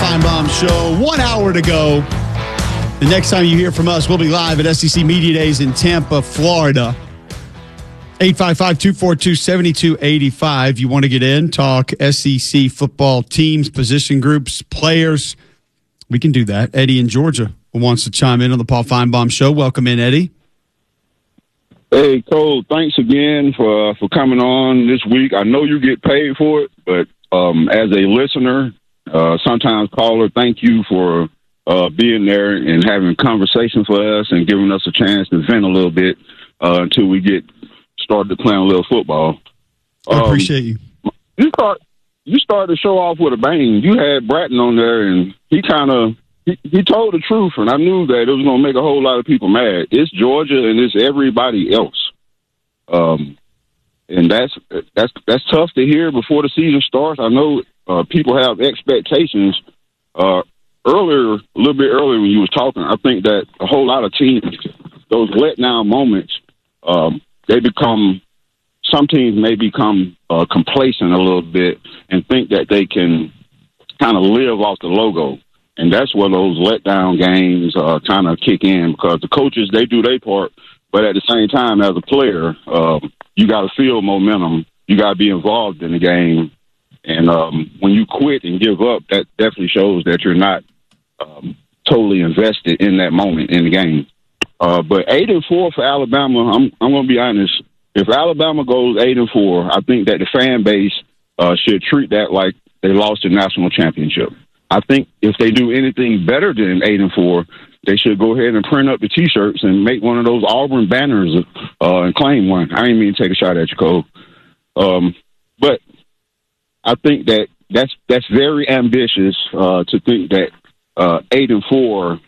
Finebaum Show. 1 hour to go. The next time you hear from us, we'll be live at SEC Media Days in Tampa, Florida. 855-242-7285. You want to get in, talk SEC football teams, position groups, players. We can do that. Eddie in Georgia wants to chime in on the Paul Finebaum Show. Welcome in, Eddie. Hey, Cole, thanks again for coming on this week. I know you get paid for it, but as a listener, sometimes caller, thank you for being there and having conversations for us and giving us a chance to vent a little bit until we get started playing a little football. I appreciate you. You started the show off with a bang. You had Bratton on there, and he told the truth, and I knew that it was going to make a whole lot of people mad. It's Georgia, and it's everybody else. And that's tough to hear before the season starts. I know people have expectations. A little bit earlier when you was talking, I think that a whole lot of teams, those letdown moments, some teams may become complacent a little bit and think that they can kind of live off the logo. And that's where those letdown games kind of kick in, because the coaches, they do their part. But at the same time, as a player, you got to feel momentum. You got to be involved in the game. And when you quit and give up, that definitely shows that you're not totally invested in that moment in the game. But 8-4 for Alabama, I'm going to be honest. If Alabama goes 8-4, I think that the fan base should treat that like they lost the national championship. I think if they do anything better than 8-4, they should go ahead and print up the T-shirts and make one of those Auburn banners and claim one. I didn't mean to take a shot at you, Cole. But I think that's very ambitious to think that 8-4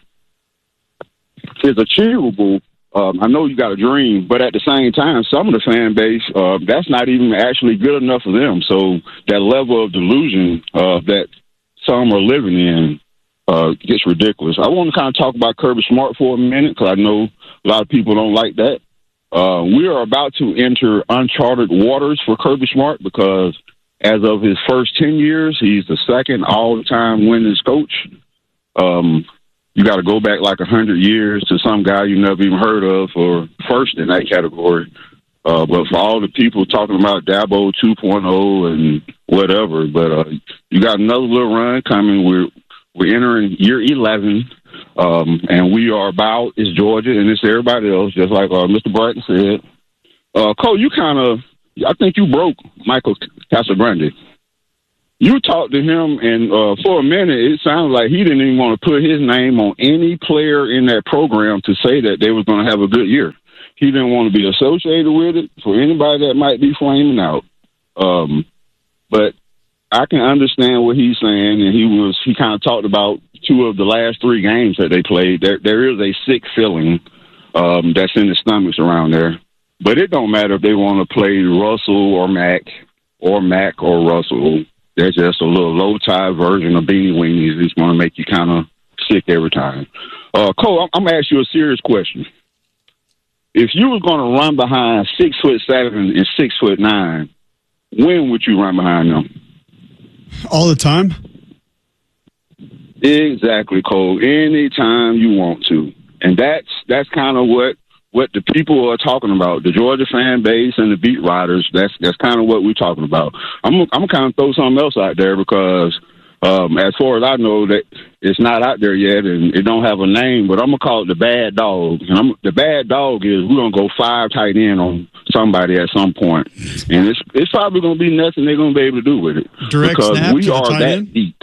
is achievable. I know you got a dream, but at the same time, some of the fan base, that's not even actually good enough for them. So that level of delusion that some are living in gets ridiculous. I want to kind of talk about Kirby Smart for a minute, because I know a lot of people don't like that. We are about to enter uncharted waters for Kirby Smart, because as of his first 10 years, he's the second all-time winningest coach. You got to go back like 100 years to some guy you never even heard of for first in that category. But for all the people talking about Dabo 2.0 and whatever, but you got another little run coming. We're entering year 11, and we are about, it's Georgia and it's everybody else, just like Mr. Bratton said. Cole, I think you broke Michael Casagrande. You talked to him, and for a minute, it sounded like he didn't even want to put his name on any player in that program to say that they was going to have a good year. He didn't want to be associated with it for anybody that might be flaming out. But I can understand what he's saying, and he kind of talked about 2 of the last 3 games that they played. There is a sick feeling that's in the stomachs around there. But it don't matter if they want to play Russell or Mac or Russell. They're just a little low-tide version of Beanie Weenies. They just want to make you kind of sick every time. Cole, I'm going to ask you a serious question. If you was going to run behind 6'7" and 6'9", when would you run behind them? All the time? Exactly, Cole. Anytime you want to. And that's kind of what the people are talking about, the Georgia fan base and the beat writers. That's kind of what we're talking about. I'm kind of throw something else out there, because as far as I know, that it's not out there yet and it don't have a name, but I'm going to call it the bad dog. And the bad dog is we're going to go 5 tight end on somebody at some point. And it's probably going to be nothing they're going to be able to do with it. Direct because snap we are that end? Deep.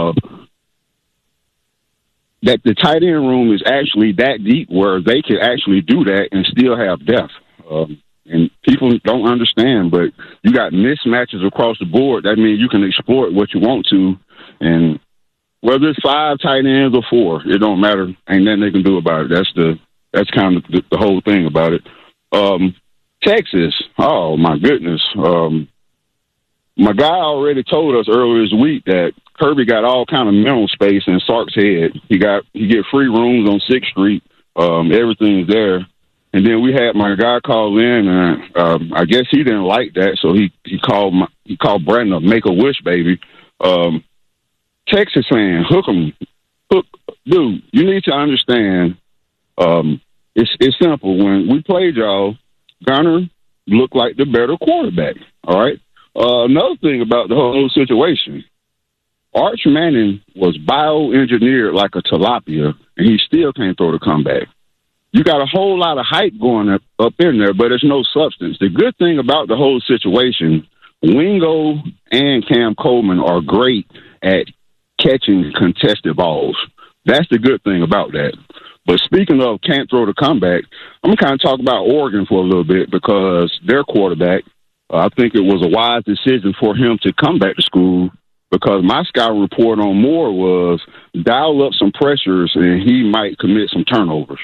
That the tight end room is actually that deep where they can actually do that and still have depth. And people don't understand, but you got mismatches across the board. That means you can exploit what you want to. And whether it's 5 tight ends or 4, it don't matter. Ain't nothing they can do about it. That's kind of the whole thing about it. Texas, oh my goodness. My guy already told us earlier this week that Kirby got all kind of mental space in Sark's head. He get free rooms on 6th Street. Everything's there. And then we had my guy call in, and I guess he didn't like that, so he called Bratton a Make-A-Wish baby. Texas fan, dude, you need to understand. It's simple. When we played y'all, Gunner looked like the better quarterback. All right. Another thing about the whole situation, Arch Manning was bioengineered like a tilapia, and he still can't throw the comeback. You got a whole lot of hype going up in there, but there's no substance. The good thing about the whole situation, Wingo and Cam Coleman are great at catching contested balls. That's the good thing about that. But speaking of can't throw the comeback, I'm going to kind of talk about Oregon for a little bit because their quarterback, I think it was a wise decision for him to come back to school because my scouting report on Moore was dial up some pressures and he might commit some turnovers.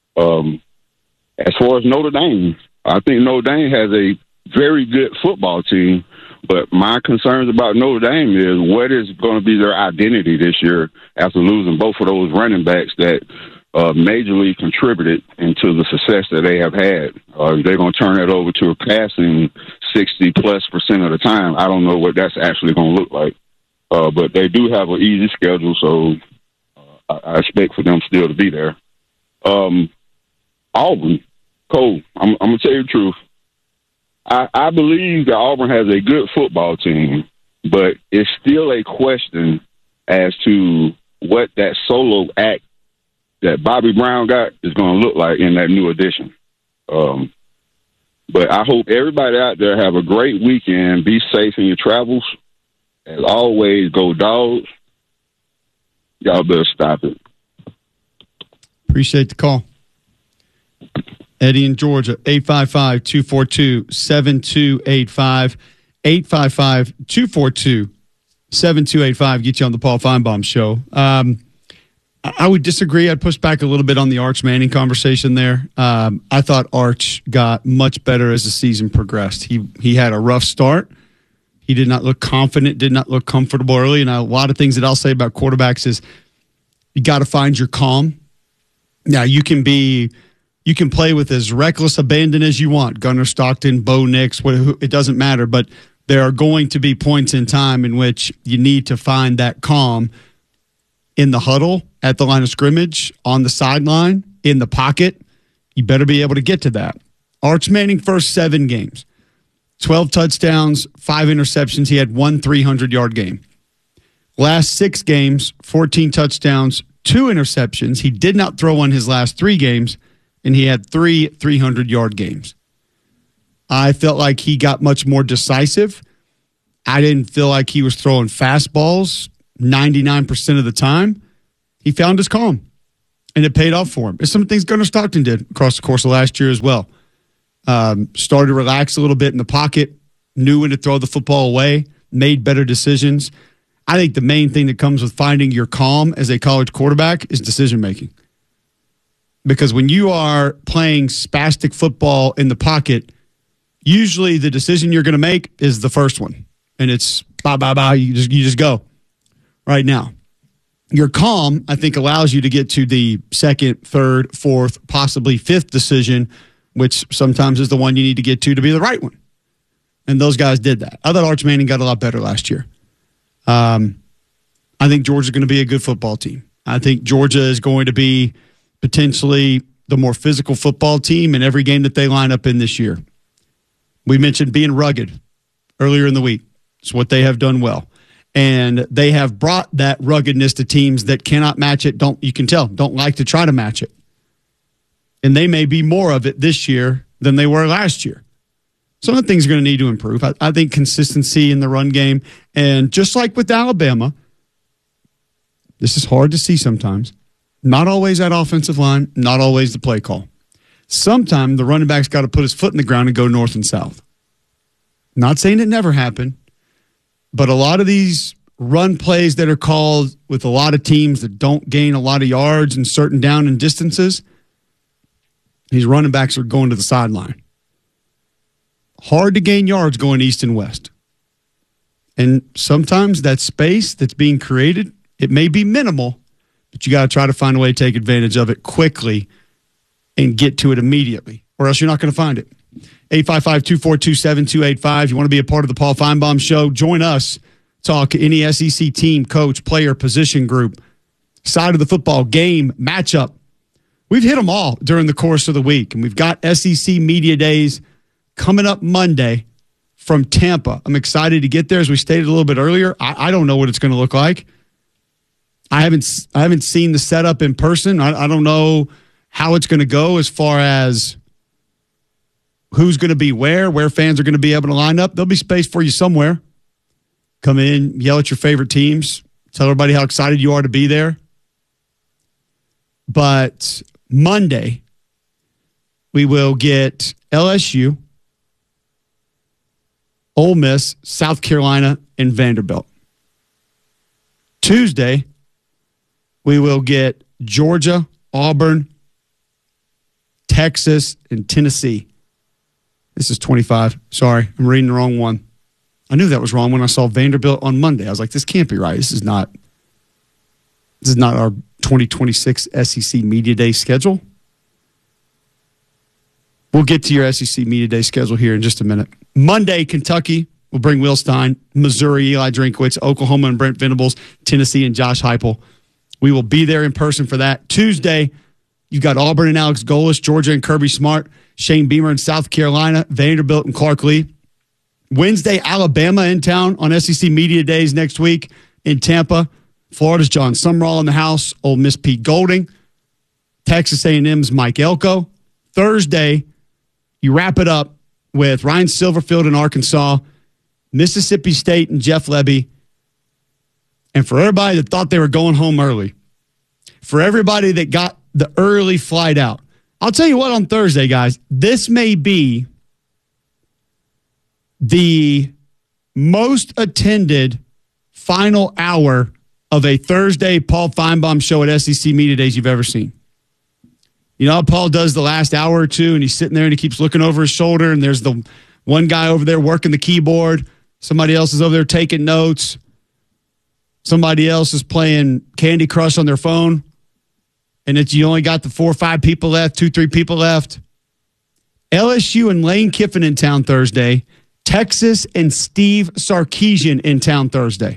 As far as Notre Dame, I think Notre Dame has a very good football team, but my concerns about Notre Dame is what is going to be their identity this year after losing both of those running backs that majorly contributed into the success that they have had. They're going to turn that over to a passing 60+% of the time. I don't know what that's actually going to look like. But they do have an easy schedule, so I expect for them still to be there. Auburn, Cole, I'm going to tell you the truth. I believe that Auburn has a good football team, but it's still a question as to what that solo act that Bobby Brown got is going to look like in that new edition. But I hope everybody out there have a great weekend. Be safe in your travels. As always, go Dogs. Y'all better stop it. Appreciate the call. Eddie in Georgia, 855-242-7285. 855-242-7285. Get you on the Paul Feinbaum Show. I would disagree. I'd push back a little bit on the Arch Manning conversation there. I thought Arch got much better as the season progressed. He had a rough start. He did not look confident, did not look comfortable early. And a lot of things that I'll say about quarterbacks is you got to find your calm. Now, you can play with as reckless abandon as you want. Gunnar Stockton, Bo Nix, it doesn't matter. But there are going to be points in time in which you need to find that calm in the huddle, at the line of scrimmage, on the sideline, in the pocket. You better be able to get to that. Arch Manning, first 7 games, 12 touchdowns, 5 interceptions. He had 1 300-yard game. Last 6 games, 14 touchdowns, 2 interceptions. He did not throw on his last 3 games, and he had 3 300-yard games. I felt like he got much more decisive. I didn't feel like he was throwing fastballs 99% of the time. He found his calm, and it paid off for him. It's some things Gunnar Stockton did across the course of last year as well. Started to relax a little bit in the pocket, knew when to throw the football away, made better decisions. I think the main thing that comes with finding your calm as a college quarterback is decision-making. Because when you are playing spastic football in the pocket, usually the decision you're going to make is the first one. And it's bye, you just go right now. Your calm, I think, allows you to get to the second, third, fourth, possibly fifth decision, which sometimes is the one you need to get to be the right one. And those guys did that. I thought Arch Manning got a lot better last year. I think Georgia's going to be a good football team. I think Georgia is going to be potentially the more physical football team in every game that they line up in this year. We mentioned being rugged earlier in the week. It's what they have done well. And they have brought that ruggedness to teams that cannot match it. You can tell, don't like to try to match it. And they may be more of it this year than they were last year. Some of the things are going to need to improve. I think consistency in the run game. And just like with Alabama, this is hard to see sometimes. Not always that offensive line, not always the play call. Sometimes the running back's got to put his foot in the ground and go north and south. Not saying it never happened. But a lot of these run plays that are called with a lot of teams that don't gain a lot of yards and certain down and distances, these running backs are going to the sideline. Hard to gain yards going east and west. And sometimes that space that's being created, it may be minimal, but you got to try to find a way to take advantage of it quickly and get to it immediately, or else you're not going to find it. 855-242-7285. You want to be a part of the Paul Feinbaum Show? Join us. talk any SEC team, coach, player, position group, side of the football, game, matchup. We've hit them all during the course of the week, and we've got SEC Media Days coming up Monday from Tampa. I'm excited to get there. As we stated a little bit earlier, I don't know what it's going to look like. I haven't seen the setup in person. I don't know how it's going to go as far as who's going to be where fans are going to be able to line up. There'll be space for you somewhere. Come in, yell at your favorite teams, tell everybody how excited you are to be there. But Monday, we will get LSU, Ole Miss, South Carolina, and Vanderbilt. Tuesday, we will get Georgia, Auburn, Texas, and Tennessee. This is 25. Sorry, I'm reading the wrong one. I knew that was wrong when I saw Vanderbilt on Monday. I was like, this can't be right. This is not our 2026 SEC Media Day schedule. We'll get to your SEC Media Day schedule here in just a minute. Monday, Kentucky will bring Will Stein, Missouri, Eli Drinkwitz, Oklahoma and Brent Venables, Tennessee and Josh Heupel. We will be there in person for that. Tuesday, you've got Auburn and Alex Golesh, Georgia and Kirby Smart, Shane Beamer in South Carolina, Vanderbilt and Clark Lee. Wednesday, Alabama in town on SEC Media Days next week in Tampa. Florida's John Sumrall in the house, Ole Miss Pete Golding, Texas A&M's Mike Elko. Thursday, you wrap it up with Ryan Silverfield in Arkansas, Mississippi State and Jeff Lebby. And for everybody that thought they were going home early, for everybody that got the early flight out, I'll tell you what on Thursday, guys, this may be the most attended final hour of a Thursday Paul Feinbaum show at SEC Media Days you've ever seen. You know how Paul does the last hour or two, and he's sitting there and he keeps looking over his shoulder, and there's the one guy over there working the keyboard. Somebody else is over there taking notes. Somebody else is playing Candy Crush on their phone. And it's you only got the 4 or 5 people left, 2, 3 people left. LSU and Lane Kiffin in town Thursday. Texas and Steve Sarkisian in town Thursday.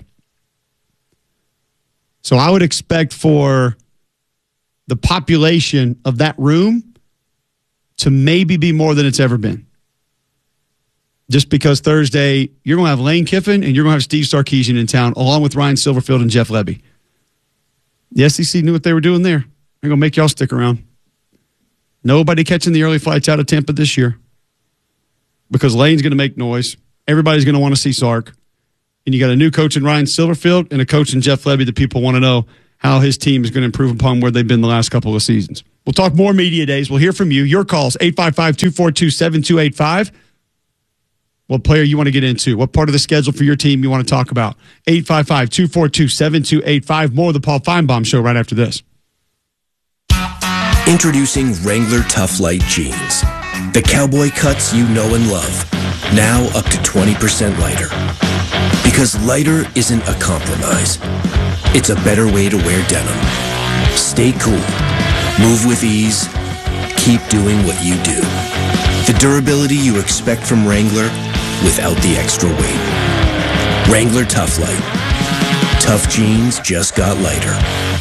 So I would expect for the population of that room to maybe be more than it's ever been. Just because Thursday, you're going to have Lane Kiffin and you're going to have Steve Sarkisian in town, along with Ryan Silverfield and Jeff Lebby. The SEC knew what they were doing there. They're going to make y'all stick around. Nobody catching the early flights out of Tampa this year because Lane's going to make noise. Everybody's going to want to see Sark. And you got a new coach in Ryan Silverfield and a coach in Jeff Lebby that people want to know how his team is going to improve upon where they've been the last couple of seasons. We'll talk more media days. We'll hear from you. Your calls, 855-242-7285. What player you want to get into? What part of the schedule for your team you want to talk about? 855-242-7285. More of the Paul Feinbaum Show right after this. Introducing Wrangler Tough Light Jeans. The cowboy cuts you know and love. Now up to 20% lighter. Because lighter isn't a compromise. It's a better way to wear denim. Stay cool. Move with ease. Keep doing what you do. The durability you expect from Wrangler without the extra weight. Wrangler Tough Light. Tough jeans just got lighter.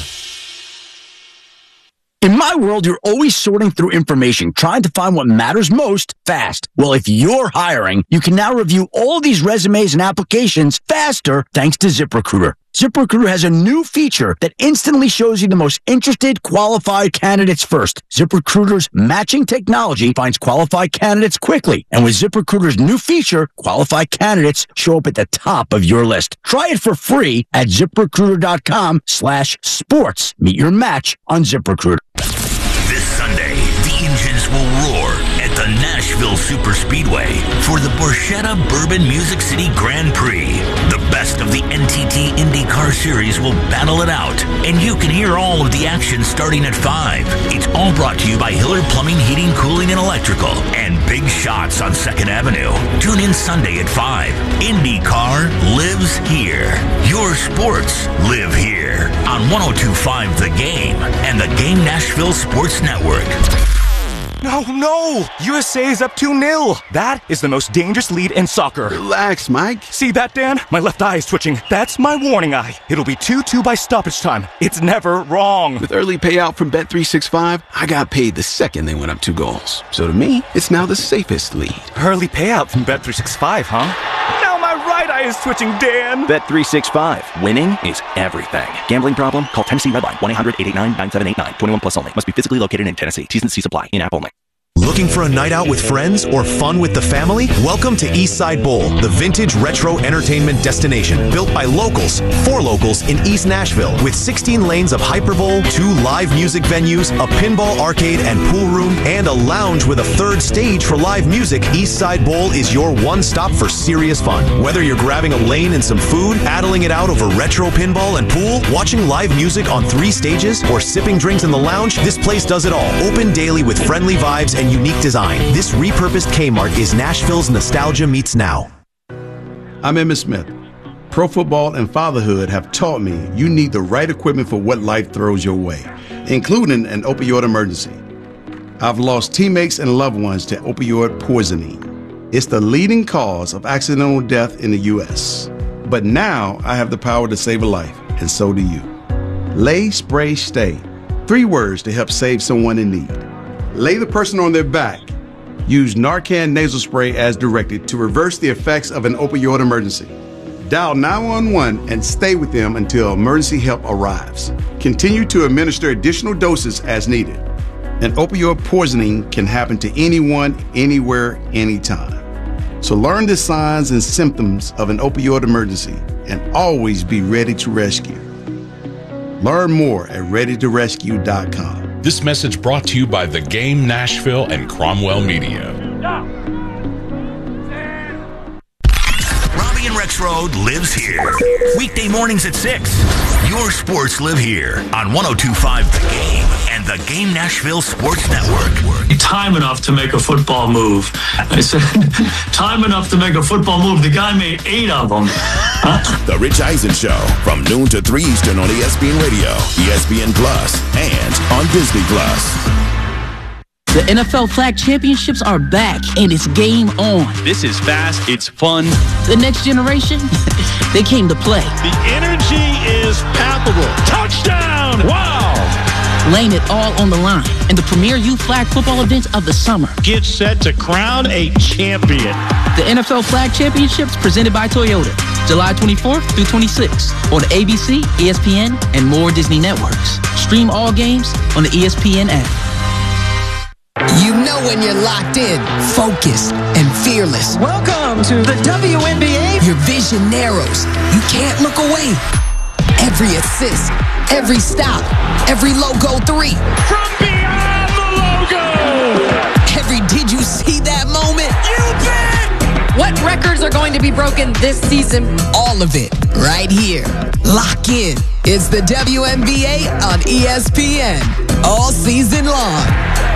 In my world, you're always sorting through information, trying to find what matters most fast. Well, if you're hiring, you can now review all these resumes and applications faster thanks to ZipRecruiter. ZipRecruiter has a new feature that instantly shows you the most interested, qualified candidates first. ZipRecruiter's matching technology finds qualified candidates quickly. And with ZipRecruiter's new feature, qualified candidates show up at the top of your list. Try it for free at ZipRecruiter.com/sports. Meet your match on ZipRecruiter. This Sunday, the engines will roar at the Nashville Superspeedway for the Borchetta Bourbon Music City Grand Prix. The best of the NTT IndyCar Series will battle it out, and you can hear all of the action starting at 5. It's all brought to you by Hiller Plumbing, Heating, Cooling, and Electrical, and Big Shots on 2nd Avenue. Tune in Sunday at 5. IndyCar lives here. Your sports live here on 102.5 The Game and the Game Nashville Sports Network. No! USA is up 2-0. That is the most dangerous lead in soccer. Relax, Mike. See that, Dan? My left eye is twitching. That's my warning eye. It'll be 2-2 by stoppage time. It's never wrong. With early payout from Bet365, I got paid the second they went up 2 goals. So to me, it's now the safest lead. Early payout from Bet365, huh? Now my right eye is twitching, Dan. Bet365. Winning is everything. Gambling problem? Call Tennessee Redline 1-800-889-9789. 21 plus only. Must be physically located in Tennessee. T's and C's apply. In-app only. Looking for a night out with friends or fun with the family? Welcome to Eastside Bowl, the vintage retro entertainment destination built by locals for locals in East Nashville with 16 lanes of Hyperbowl, 2 live music venues, a pinball arcade and pool room, and a lounge with a 3rd stage for live music. Eastside Bowl is your one-stop for serious fun. Whether you're grabbing a lane and some food, paddling it out over retro pinball and pool, watching live music on 3 stages, or sipping drinks in the lounge, this place does it all. Open daily with friendly vibes and unique design. This repurposed Kmart is Nashville's nostalgia meets now. I'm Emmitt Smith. Pro football and fatherhood have taught me you need the right equipment for what life throws your way, including an opioid emergency. I've lost teammates and loved ones to opioid poisoning. It's the leading cause of accidental death in the U.S. But now I have the power to save a life, and so do you. Lay, Spray, Stay. 3 words to help save someone in need. Lay the person on their back. Use Narcan nasal spray as directed to reverse the effects of an opioid emergency. Dial 911 and stay with them until emergency help arrives. Continue to administer additional doses as needed. An opioid poisoning can happen to anyone, anywhere, anytime. So learn the signs and symptoms of an opioid emergency and always be ready to rescue. Learn more at readytorescue.com. This message brought to you by The Game Nashville and Cromwell Media. Robbie and Rexroad lives here. Weekday mornings at 6. Your sports live here on 102.5 The Game and The Game Nashville Sports Network. Time enough to make a football move. I said, time enough to make a football move. The guy made 8 of them. Huh? The Rich Eisen Show from noon to 3 Eastern on ESPN Radio, ESPN Plus, and on Disney Plus. The NFL Flag Championships are back, and it's game on. This is fast. It's fun. The next generation, they came to play. The energy is palpable. Touchdown! Wow! Laying it all on the line in the premier youth flag football event of the summer. Get set to crown a champion. The NFL Flag Championships presented by Toyota. July 24th through 26th on ABC, ESPN, and more Disney networks. Stream all games on the ESPN app. You know when you're locked in, focused, and fearless. Welcome to the WNBA. Your vision narrows. You can't look away. Every assist, every stop, every logo 3. From beyond the logo. Every did you see that moment? You bet. What records are going to be broken this season? All of it right here. Lock in. It's the WNBA on ESPN all season long.